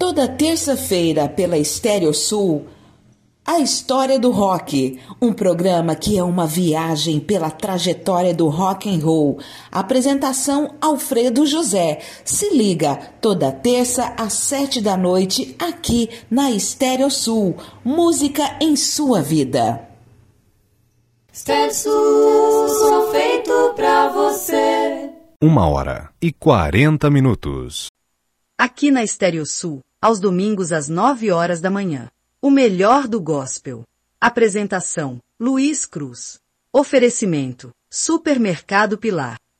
Toda terça-feira pela Estéreo Sul, A História do Rock, um programa que é uma viagem pela trajetória do rock and roll. Apresentação Alfredo José. Se liga, toda terça às 7 da noite, aqui na Estéreo Sul. Música em sua vida. Estéreo Sul, só feito pra você. 1h40. Aqui na Estéreo Sul, aos domingos às 9 horas da manhã. O melhor do gospel. Apresentação: Luiz Cruz. Oferecimento: Supermercado Pilar.